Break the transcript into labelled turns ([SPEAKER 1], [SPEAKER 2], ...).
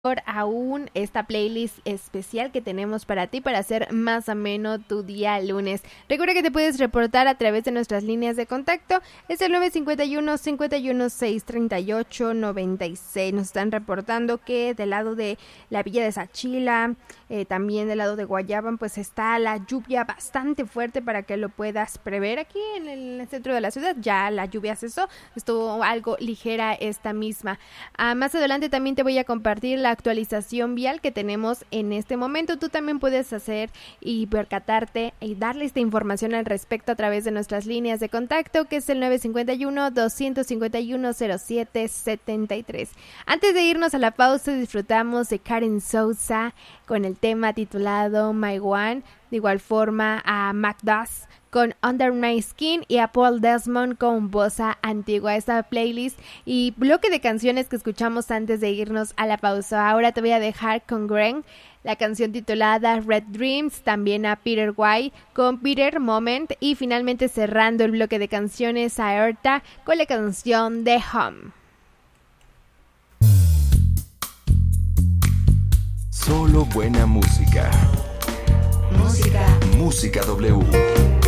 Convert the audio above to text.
[SPEAKER 1] aún esta playlist especial que tenemos para ti para hacer más ameno tu día lunes. Recuerda que te puedes reportar a través de nuestras líneas de contacto. Es el 951-516-3896. Nos están reportando que del lado de la villa de Sachila, también del lado de Guayaban, pues está la lluvia bastante fuerte para que lo puedas prever. Aquí en el centro de la ciudad ya la lluvia cesó, estuvo algo ligera esta misma. Más adelante también te voy a compartir la actualización vial que tenemos en este momento. Tú también puedes hacer y percatarte y darle esta información al respecto a través de nuestras líneas de contacto, que es el 951-251-0773. Antes de irnos a la pausa, disfrutamos de Karen Souza con el tema titulado My One. De igual forma a Macduff con Under My Skin y a Paul Desmond con Bossa Antigua. Esta playlist y bloque de canciones que escuchamos antes de irnos a la pausa. Ahora te voy a dejar con Gren, la canción titulada Red Dreams, también a Peter White con Peter Moment y finalmente cerrando el bloque de canciones a Aerta con la canción The Home.
[SPEAKER 2] Solo buena música. Música W.